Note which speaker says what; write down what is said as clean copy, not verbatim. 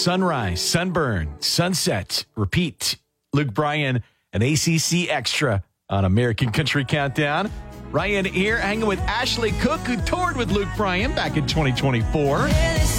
Speaker 1: sunrise, sunburn, sunset, repeat. Luke Bryan and ACC Extra on American Country Countdown. Ryan here hanging with Ashley Cook, who toured with Luke Bryan back in 2024.